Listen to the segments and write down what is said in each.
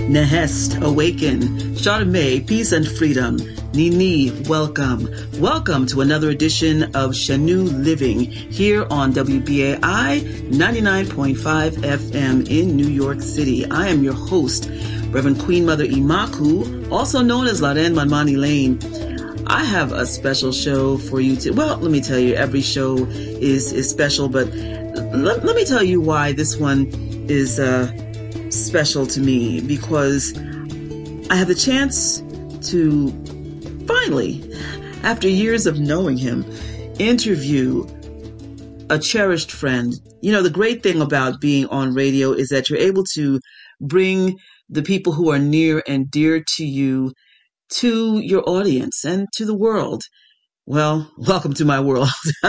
Nehest, awaken. Charmaine, peace and freedom. Nini, welcome. Welcome to another edition of Shanu Living here on WBAI 99.5 FM in New York City. I am your host, Reverend Queen Mother Imaku, also known as Laren Manmani Lane. I have a special show for you let me tell you, every show is special, but let me tell you why this one is special to me, because I have the chance to finally, after years of knowing him, interview a cherished friend. You know, the great thing about being on radio is that you're able to bring the people who are near and dear to you to your audience and to the world. Well, welcome to my world.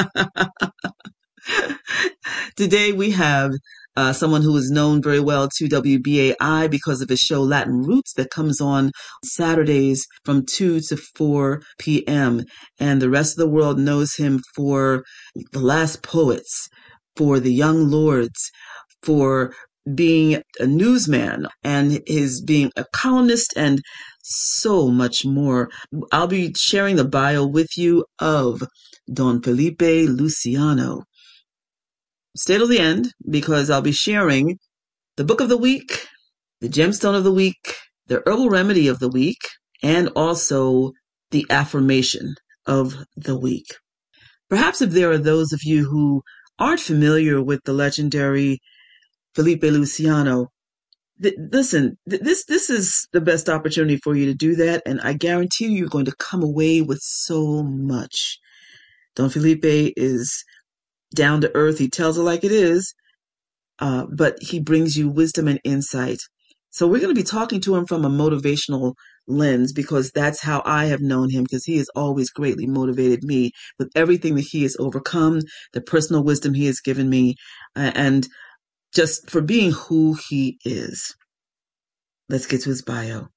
Today we have someone who is known very well to WBAI because of his show Latin Roots that comes on Saturdays from 2 to 4 p.m. And the rest of the world knows him for The Last Poets, for The Young Lords, for being a newsman, and his being a columnist, and so much more. I'll be sharing the bio with you of Don Felipe Luciano. Stay till the end, because I'll be sharing the book of the week, the gemstone of the week, the herbal remedy of the week, and also the affirmation of the week. Perhaps if there are those of you who aren't familiar with the legendary Felipe Luciano, listen, this is the best opportunity for you to do that, and I guarantee you're going to come away with so much. Don Felipe is down to earth. He tells it like it is, but he brings you wisdom and insight. So we're going to be talking to him from a motivational lens, because that's how I have known him, because he has always greatly motivated me with everything that he has overcome, the personal wisdom he has given me, and just for being who he is. Let's get to his bio.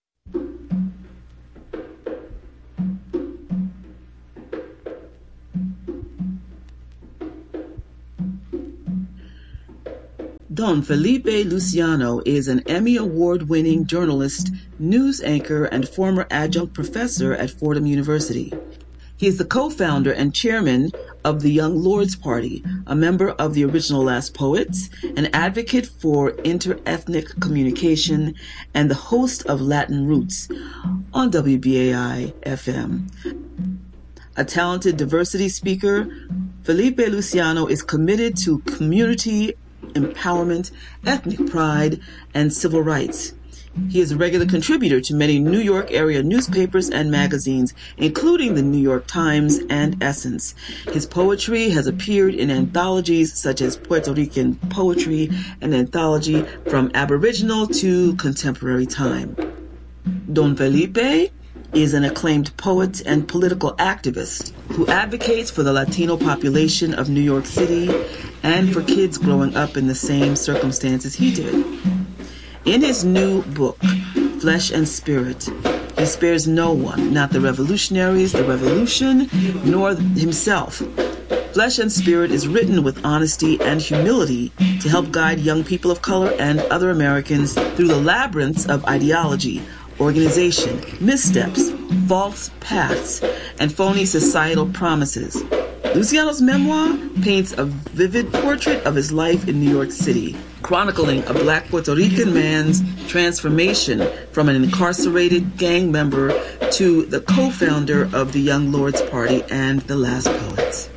Don Felipe Luciano is an Emmy Award-winning journalist, news anchor, and former adjunct professor at Fordham University. He is the co-founder and chairman of the Young Lords Party, a member of the original Last Poets, an advocate for inter-ethnic communication, and the host of Latin Roots on WBAI FM. A talented diversity speaker, Felipe Luciano is committed to community empowerment, ethnic pride, and civil rights. He is a regular contributor to many New York area newspapers and magazines, including the New York Times and Essence. His poetry has appeared in anthologies such as Puerto Rican Poetry, an anthology from Aboriginal to contemporary time. Don Felipe is an acclaimed poet and political activist who advocates for the Latino population of New York City and for kids growing up in the same circumstances he did. In his new book, Flesh and Spirit, he spares no one, not the revolutionaries, the revolution, nor himself. Flesh and Spirit is written with honesty and humility to help guide young people of color and other Americans through the labyrinths of ideology, organization, missteps, false paths, and phony societal promises. Luciano's memoir paints a vivid portrait of his life in New York City, chronicling a Black Puerto Rican man's transformation from an incarcerated gang member to the co-founder of the Young Lords Party and the Last Poets.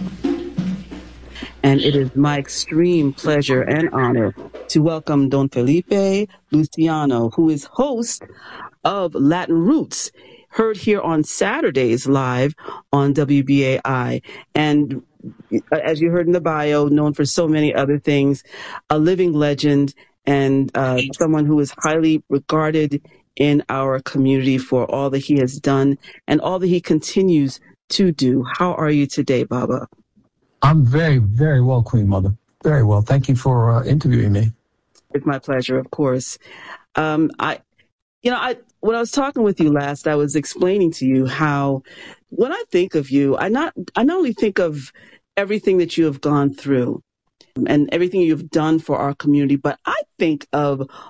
And it is my extreme pleasure and honor to welcome Don Felipe Luciano, who is host of Latin Roots, heard here on Saturdays live on WBAI. And as you heard in the bio, known for so many other things, a living legend and someone who is highly regarded in our community for all that he has done and all that he continues to do. How are you today, Baba? I'm very, very well, Queen Mother. Very well. Thank you for interviewing me. It's my pleasure, of course. When I was talking with you last, I was explaining to you how when I think of you, I not only think of everything that you have gone through and everything you've done for our community, but I think of all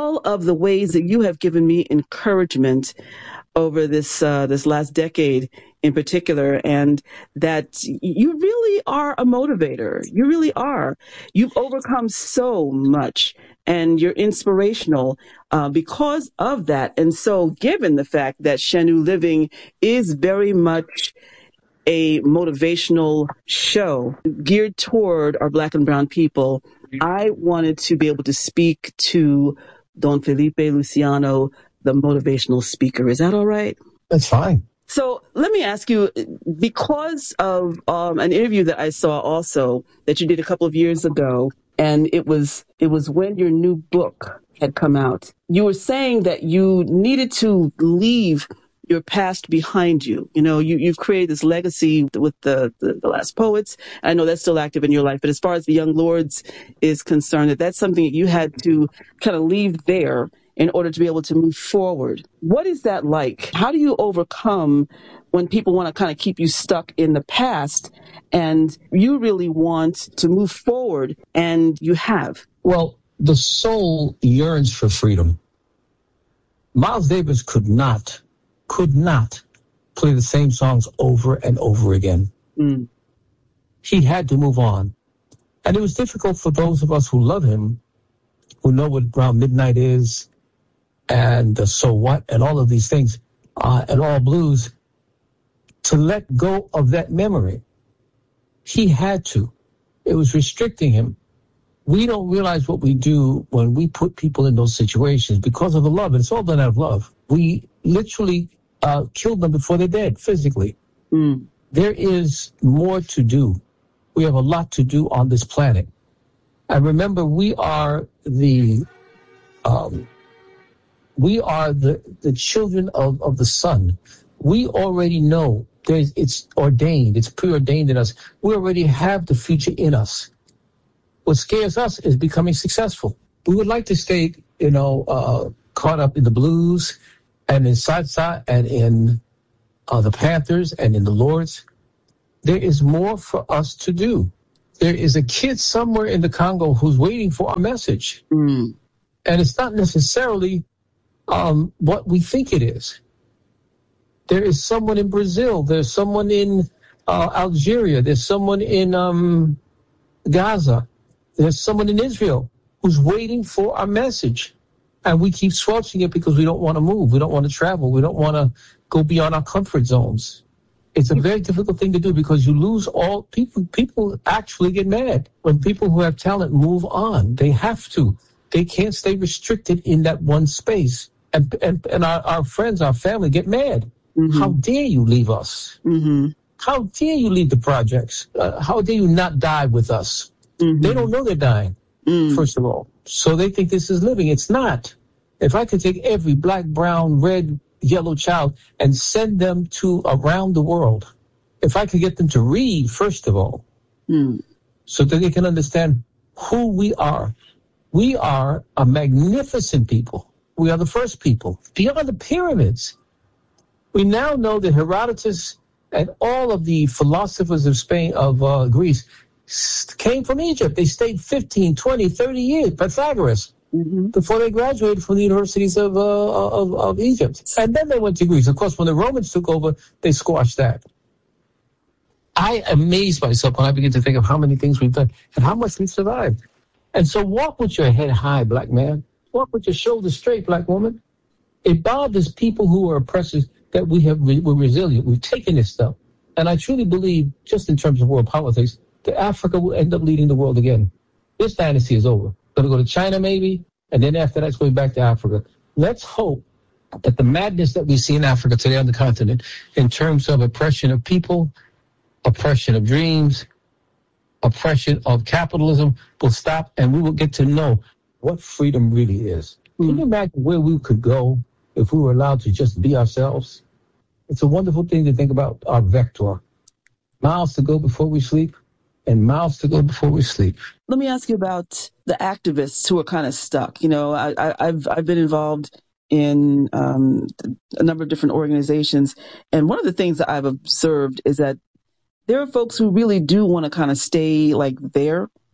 all of the ways that you have given me encouragement over this last decade in particular, and that you really are a motivator. You really are. You've overcome so much, and you're inspirational because of that. And so, given the fact that Shanu Living is very much a motivational show geared toward our Black and Brown people, I wanted to be able to speak to Don Felipe Luciano, the motivational speaker. Is that all right? That's fine. So let me ask you, because of an interview that I saw also that you did a couple of years ago, and it was when your new book had come out. You were saying that you needed to leave your past behind you. You know, you've created this legacy with the Last Poets. I know that's still active in your life, but as far as the Young Lords is concerned, that's something that you had to kind of leave there in order to be able to move forward. What is that like? How do you overcome when people want to kind of keep you stuck in the past and you really want to move forward, and you have? Well, the soul yearns for freedom. Miles Davis could not play the same songs over and over again. He had to move on. And it was difficult for those of us who love him, who know what Round Midnight is, and So What, and all of these things, and All Blues, to let go of that memory. He had to. It was restricting him. We don't realize what we do when we put people in those situations because of the love. And it's all done out of love. We literally killed them before they're dead, physically. There is more to do. We have a lot to do on this planet. And remember, we are the children of the sun. We already know it's ordained, it's preordained in us. We already have the future in us. What scares us is becoming successful. We would like to stay, caught up in the blues and in salsa and in the Panthers and in the Lords. There is more for us to do. There is a kid somewhere in the Congo who's waiting for our message. And it's not necessarily what we think it is. There is someone in Brazil. There's someone in Algeria. There's someone in Gaza. There's someone in Israel who's waiting for our message. And we keep squelching it because we don't want to move. We don't want to travel. We don't want to go beyond our comfort zones. It's a very difficult thing to do because you lose all people. People actually get mad when people who have talent move on. They have to. They can't stay restricted in that one space. And our friends, our family get mad. How dare you leave us? How dare you leave the projects? How dare you not die with us? They don't know they're dying, first of all. So they think this is living. It's not. If I could take every black, brown, red, yellow child and send them to around the world, if I could get them to read, first of all, so that they can understand who we are. We are a magnificent people. We are the first people. Beyond the pyramids. We now know that Herodotus and all of the philosophers of Spain, of Greece, came from Egypt. They stayed 15, 20, 30 years, Pythagoras, before they graduated from the universities of Egypt. And then they went to Greece. Of course, when the Romans took over, they squashed that. I amaze myself when I begin to think of how many things we've done and how much we've survived. And so walk with your head high, black man. Walk with your shoulders straight, black woman. It bothers people who are oppressors that we're resilient. We've taken this stuff. And I truly believe, just in terms of world politics, that Africa will end up leading the world again. This dynasty is over. Going to go to China maybe, and then after that it's going back to Africa. Let's hope that the madness that we see in Africa today on the continent, in terms of oppression of people, oppression of dreams, oppression of capitalism, will stop, and we will get to know what freedom really is. Can you imagine where we could go if we were allowed to just be ourselves? It's a wonderful thing to think about our vector. Miles to go before we sleep, and miles to go before we sleep. Let me ask you about the activists who are kind of stuck. You know, I've been involved in a number of different organizations, and one of the things that I've observed is that there are folks who really do want to kind of stay like there,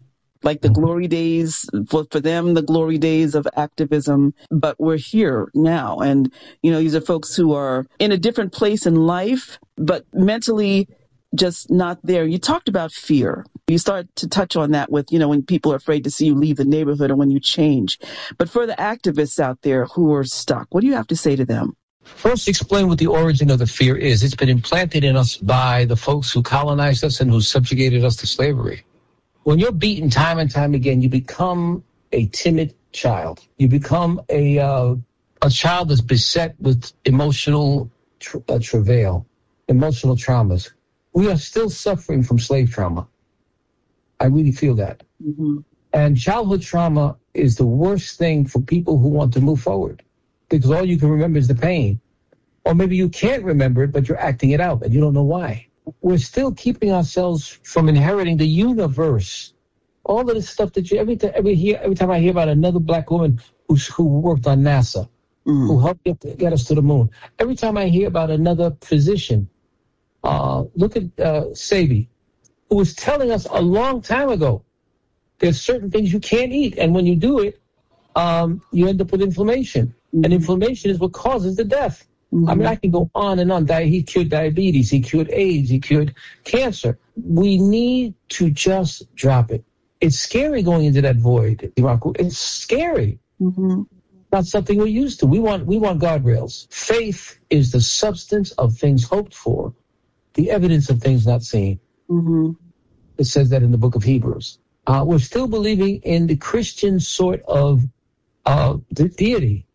like the glory days, for them, the glory days of activism. But we're here now. And, these are folks who are in a different place in life, but mentally just not there. You talked about fear. You started to touch on that with, when people are afraid to see you leave the neighborhood or when you change. But for the activists out there who are stuck, what do you have to say to them? First, explain what the origin of the fear is. It's been implanted in us by the folks who colonized us and who subjugated us to slavery. When you're beaten time and time again, you become a timid child. You become a child that's beset with emotional travail, emotional traumas. We are still suffering from slave trauma. I really feel that. Mm-hmm. And childhood trauma is the worst thing for people who want to move forward, because all you can remember is the pain. Or maybe you can't remember it, but you're acting it out and you don't know why. We're still keeping ourselves from inheriting the universe. All of this stuff that every time I hear about another black woman who worked on NASA, who helped get us to the moon. Every time I hear about another physician, look at Sebi, who was telling us a long time ago, there's certain things you can't eat. And when you do it, you end up with inflammation. And inflammation is what causes the death. I mean, I can go on and on. He cured diabetes. He cured AIDS. He cured cancer. We need to just drop it. It's scary going into that void, Marco. It's scary. Mm-hmm. Not something we're used to. We want guardrails. Faith is the substance of things hoped for, the evidence of things not seen. Mm-hmm. It says that in the book of Hebrews. We're still believing in the Christian sort of deity.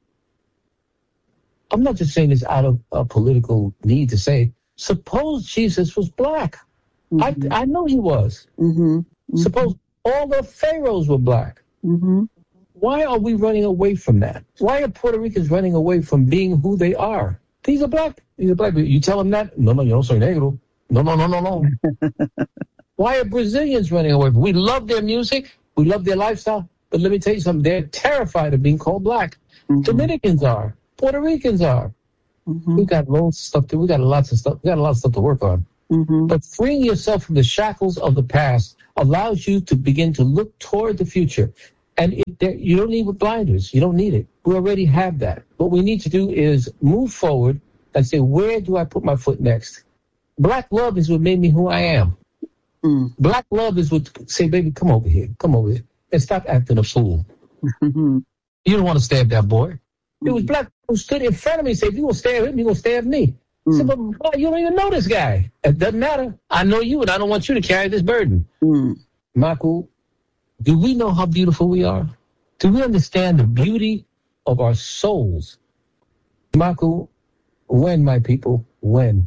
I'm not just saying this out of a political need to say, suppose Jesus was black. Mm-hmm. I know he was. Mm-hmm. Mm-hmm. Suppose all the pharaohs were black. Mm-hmm. Why are we running away from that? Why are Puerto Ricans running away from being who they are? These are black. These are black people. You tell them that? No, yo no soy negro. No. Why are Brazilians running away? We love their music. We love their lifestyle. But let me tell you something. They're terrified of being called black. Mm-hmm. Dominicans are. Puerto Ricans are. Mm-hmm. We got loads of stuff. We got lots of stuff to work on. Mm-hmm. But freeing yourself from the shackles of the past allows you to begin to look toward the future. And you don't need blinders. You don't need it. We already have that. What we need to do is move forward and say, where do I put my foot next? Black love is what made me who I am. Mm. Black love is what say, baby, come over here, and stop acting a fool. Mm-hmm. You don't want to stab that boy. Mm-hmm. It was black who stood in front of me and said, if you going to stab him, you're going to stab me. I said, but boy, you don't even know this guy. It doesn't matter. I know you, and I don't want you to carry this burden. Michael, do we know how beautiful we are? Do we understand the beauty of our souls? Michael, when, my people, when?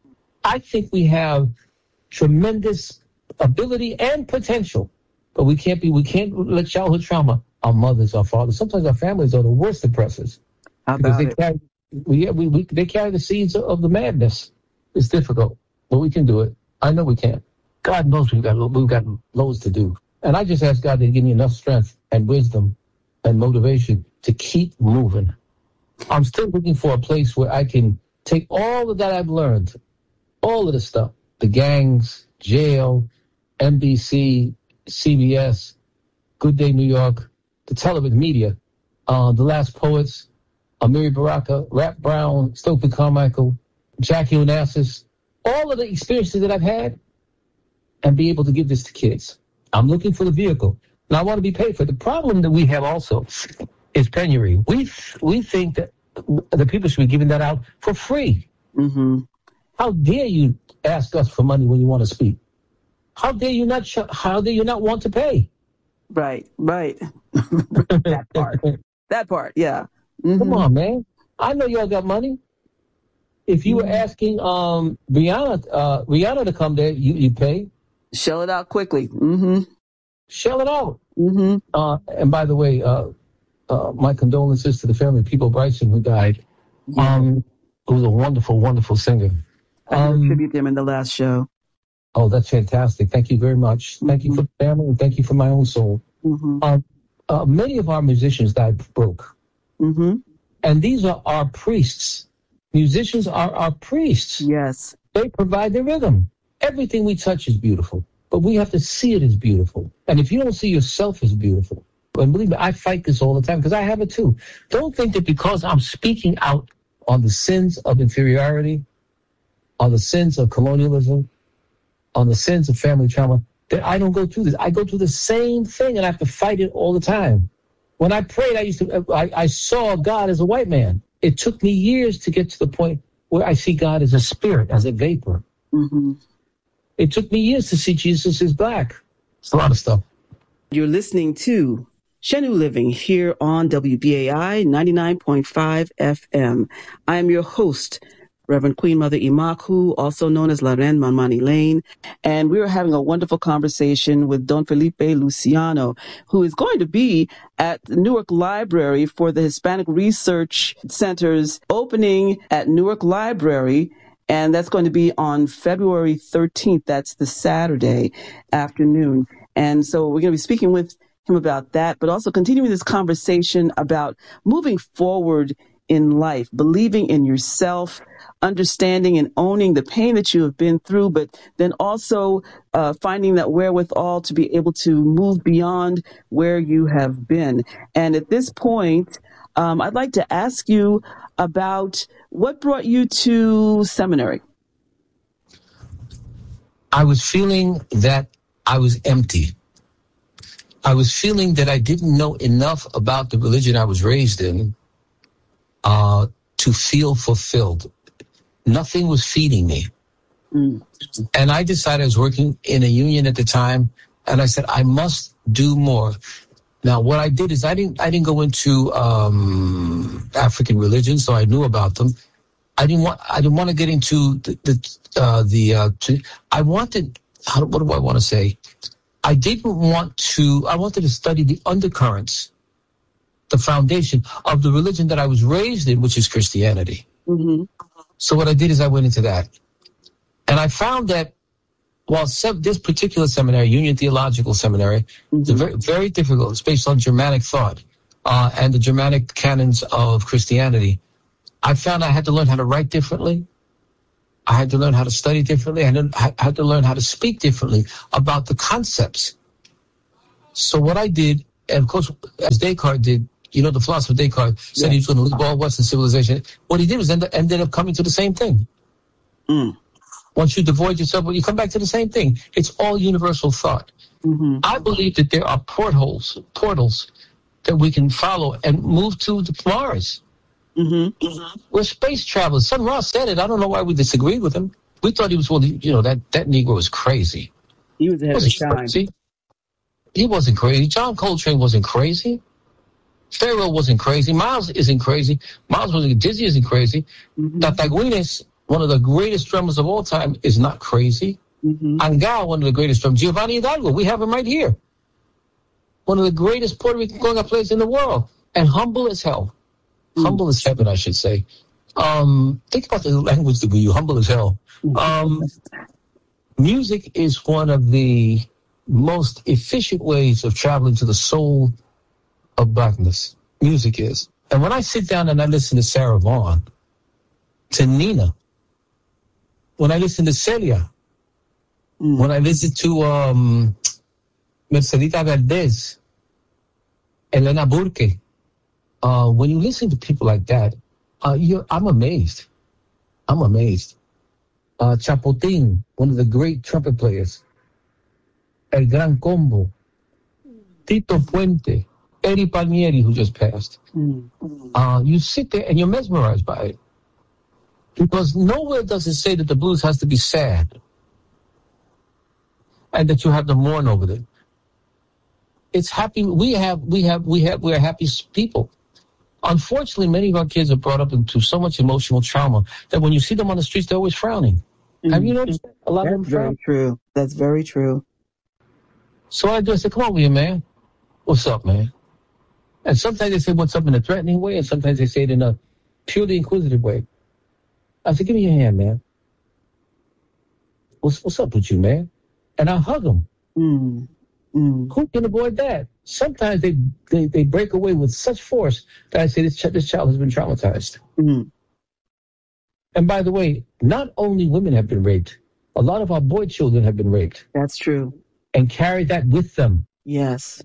I think we have tremendous ability and potential, but we can't let childhood trauma, our mothers, our fathers, sometimes our families are the worst oppressors. Because they carry the seeds of the madness. It's difficult, but we can do it. I know we can. God knows we've got loads to do. And I just ask God to give me enough strength and wisdom and motivation to keep moving. I'm still looking for a place where I can take all of that I've learned, all of the stuff, the gangs, jail, NBC, CBS, Good Day New York, the television media, The Last Poets, Amiri Baraka, Rap Brown, Stokely Carmichael, Jackie Onassis, all of the experiences that I've had, and be able to give this to kids. I'm looking for the vehicle. Now I want to be paid for it. The problem that we have also is penury. We think that the people should be giving that out for free. Mm-hmm. How dare you ask us for money when you want to speak? How dare you not want to pay? Right. That part, yeah. Mm-hmm. Come on, man. I know y'all got money. If you were asking Rihanna to come there, you pay. Shell it out quickly. Mm-hmm. Shell it out. Mm-hmm. And by the way, my condolences to the family of People Bryson, who died. Yeah. Who was a wonderful, wonderful singer. I tribute him in the last show. Oh, that's fantastic. Thank you very much. Mm-hmm. Thank you for the family, and thank you for my own soul. Mm-hmm. Many of our musicians died broke. Mm-hmm. And these are our priests. Musicians are our priests. Yes. They provide the rhythm. Everything we touch is beautiful. But we have to see it as beautiful. And if you don't see yourself as beautiful, and believe me, I fight this all the time because I have it too. Don't think that because I'm speaking out on the sins of inferiority, on the sins of colonialism, on the sins of family trauma, that I don't go through this. I go through the same thing, and I have to fight it all the time. When I prayed, I saw God as a white man. It took me years to get to the point where I see God as a spirit, as a vapor. Mm-hmm. It took me years to see Jesus as black. It's a lot of stuff. You're listening to Shenu Living here on WBAI 99.5 FM. I am your host, Reverend Queen Mother Imaku, also known as Laren Manmani Lane, and we are having a wonderful conversation with Don Felipe Luciano, who is going to be at the Newark Library for the Hispanic Research Center's opening at Newark Library, and that's going to be on February 13th. That's the Saturday afternoon. And so we're going to be speaking with him about that, but also continuing this conversation about moving forward in life, believing in yourself, understanding and owning the pain that you have been through, but then also finding that wherewithal to be able to move beyond where you have been. And at this point, I'd like to ask you about what brought you to seminary. I was feeling that I was empty. I was feeling that I didn't know enough about the religion I was raised in to feel fulfilled. Nothing was feeding me. Mm. And I decided I was working in a union at the time, and I said, I must do more. Now, what I did is I didn't go into African religions, so I knew about them. I didn't want to get into I wanted, what do I want to say? I wanted to study the undercurrents, the foundation of the religion that I was raised in, which is Christianity. Mm-hmm. So what I did is I went into that. And I found that while this particular seminary, Union Theological Seminary, mm-hmm. is very, very difficult. It's based on Germanic thought and the Germanic canons of Christianity. I found I had to learn how to write differently. I had to learn how to study differently. I had to learn how to speak differently about the concepts. So what I did, and of course, as Descartes did, the philosopher Descartes said he was going to leave all Western civilization. What he did was ended up coming to the same thing. Mm. Once you devoid yourself, you come back to the same thing. It's all universal thought. Mm-hmm. I believe that there are portals that we can follow and move to Mars. Mm-hmm. Mm-hmm. We're space travelers. Son Ross said it. I don't know why we disagreed with him. We thought he was, that Negro was crazy. He was ahead of his time. He wasn't crazy. John Coltrane wasn't crazy. Pharaoh wasn't crazy. Miles isn't crazy. Dizzy isn't crazy. Mm-hmm. Tata Guinness, one of the greatest drummers of all time, is not crazy. Mm-hmm. Anga, one of the greatest drummers. Giovanni Hidalgo, we have him right here. One of the greatest Puerto Rican conga players in the world. And humble as hell. Mm-hmm. Humble as heaven, I should say. Think about the language that we use. Humble as hell. Music is one of the most efficient ways of traveling to the soul of blackness. Music is. And when I sit down and I listen to Sarah Vaughan, to Nina, when I listen to Celia, when I listen to Mercedita Valdez, Elena Burke, when you listen to people like that, I'm amazed. I'm amazed. Chapotín, one of the great trumpet players, El Gran Combo, Tito Puente, Eddie Palmieri, who just passed. You sit there and you're mesmerized by it. Because nowhere does it say that the blues has to be sad and that you have to mourn over it. It's happy. We're happy people. Unfortunately, many of our kids are brought up into so much emotional trauma that when you see them on the streets, they're always frowning. Have you noticed that? A lot of them frown. That's very true. That's very true. So I say, come on, William, man. What's up, man? And sometimes they say what's up in a threatening way, and sometimes they say it in a purely inquisitive way. I said, give me your hand, man. What's up with you, man? And I hug them. Who can avoid that? Sometimes they break away with such force that I say this child has been traumatized. And by the way, not only women have been raped A lot of our boy children have been raped. That's true. And carried that with them. Yes.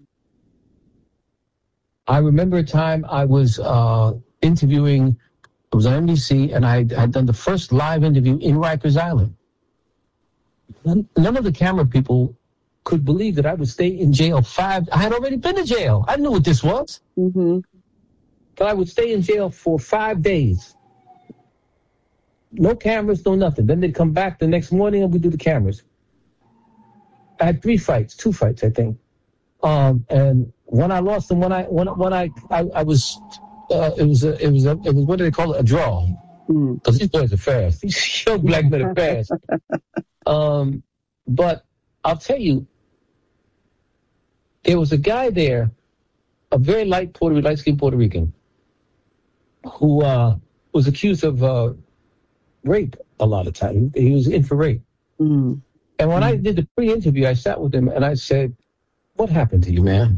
I remember a time I was interviewing, it was on NBC, and I had done the first live interview in Rikers Island. None of the camera people could believe that I would stay in jail I had already been to jail. I knew what this was. Mm-hmm. But I would stay in jail for 5 days. No cameras, no nothing. Then they'd come back the next morning and we'd do the cameras. I had 2 fights, I think. And when I lost them, I was, it was what do they call it? A draw. Because these boys are fast. These young black men are fast. But I'll tell you, there was a guy there, a very light-skinned Puerto Rican, who was accused of rape a lot of times. He was in for rape. And when I did the pre-interview, I sat with him and I said, "What happened to you, man?"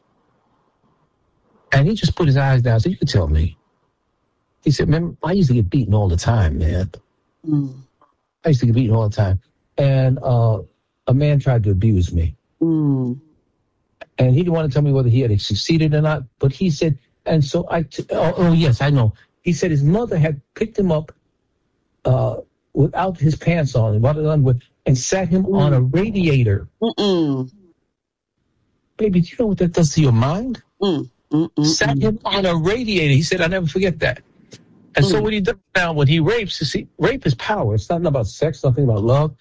And he just put his eyes down and said, "You can tell me." He said, "Man, I used to get beaten all the time, man. I used to get beaten all the time. And a man tried to abuse me." And he didn't want to tell me whether he had succeeded or not. But he said, and so yes, I know. He said his mother had picked him up without his pants on, and sat him on a radiator. Baby, do you know what that does to your mind? Sat him on a radiator. He said, "I'll never forget that." And so what he does now, when he rapes, you see, rape is power. It's not about sex, nothing about love.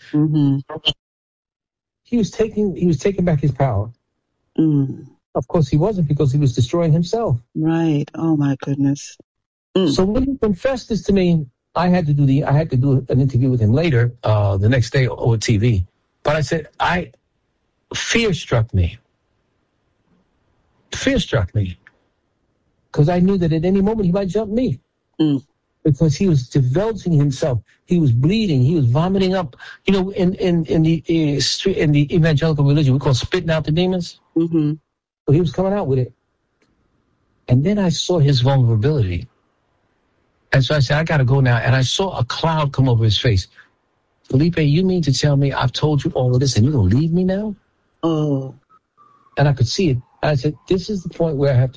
He was taking back his power. Of course he wasn't, because he was destroying himself. Right. Oh my goodness. So when he confessed this to me, I had to do an interview with him later, the next day over TV. But I said, fear struck me. Fear struck me. Because I knew that at any moment he might jump me. Because he was divulging himself. He was bleeding. He was vomiting up. You know, in the evangelical religion, we call spitting out the demons. So he was coming out with it. And then I saw his vulnerability. And so I said, I got to go now. And I saw a cloud come over his face. "Felipe, you mean to tell me I've told you all of this and you're going to leave me now?" And I could see it. And I said, this is the point where I have to